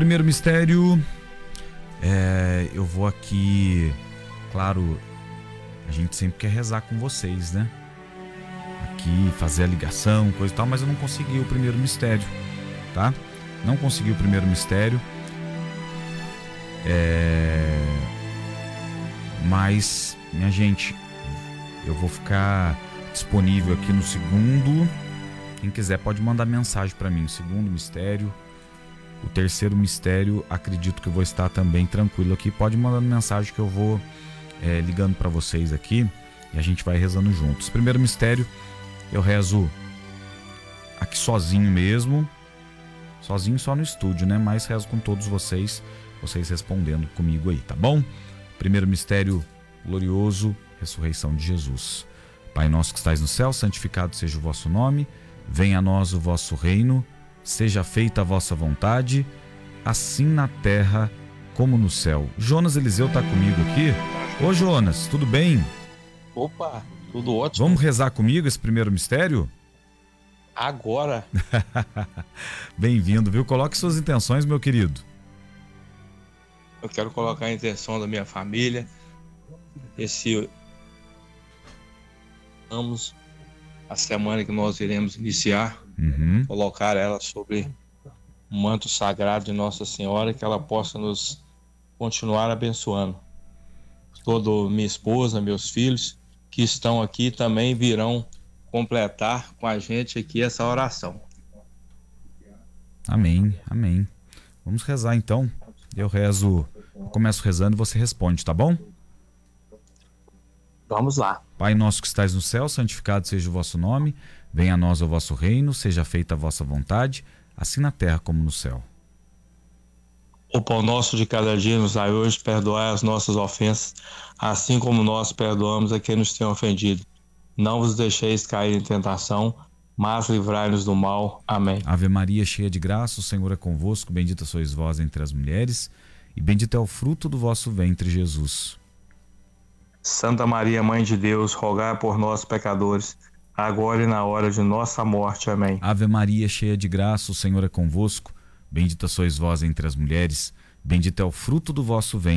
primeiro mistério, eu vou aqui, claro, a gente sempre quer rezar com vocês, né? Aqui, fazer a ligação, coisa e tal, mas eu não consegui o primeiro mistério, tá? Não consegui o primeiro mistério. Mas, minha gente, eu vou ficar disponível aqui no segundo. Quem quiser pode mandar mensagem para mim. O segundo mistério, o terceiro mistério, acredito que eu vou estar também tranquilo aqui. Pode mandar mensagem que eu vou ligando para vocês aqui e a gente vai rezando juntos. Primeiro mistério, eu rezo aqui sozinho mesmo, sozinho só no estúdio, né? Mas rezo com todos vocês respondendo comigo aí, tá bom? Primeiro mistério glorioso, ressurreição de Jesus. Pai nosso que estais no céu, santificado seja o vosso nome, venha a nós o vosso reino, seja feita a vossa vontade, assim na terra como no céu. Jonas Eliseu tá comigo aqui. Ô Jonas, tudo bem? Opa, tudo ótimo. Vamos rezar comigo esse primeiro mistério? Agora. Bem-vindo, viu? Coloque suas intenções, meu querido. Eu quero colocar a intenção da minha família. Vamos a semana que nós iremos iniciar, colocar ela sobre o manto sagrado de Nossa Senhora, que ela possa nos continuar abençoando. Toda minha esposa, meus filhos que estão aqui também virão completar com a gente aqui essa oração. Amém, amém. Vamos rezar então. Eu começo rezando e você responde, tá bom? Vamos lá. Pai nosso que estais no céu, santificado seja o vosso nome, venha a nós o vosso reino, seja feita a vossa vontade, assim na terra como no céu. O pão nosso de cada dia nos dai hoje, perdoai as nossas ofensas, assim como nós perdoamos a quem nos tem ofendido. Não vos deixeis cair em tentação, mas livrai-nos do mal. Amém. Ave Maria, cheia de graça, o Senhor é convosco, bendita sois vós entre as mulheres, e bendito é o fruto do vosso ventre, Jesus. Santa Maria, Mãe de Deus, rogai por nós, pecadores, agora e na hora de nossa morte. Amém. Ave Maria, cheia de graça, o Senhor é convosco, bendita sois vós entre as mulheres, bendito é o fruto do vosso ventre.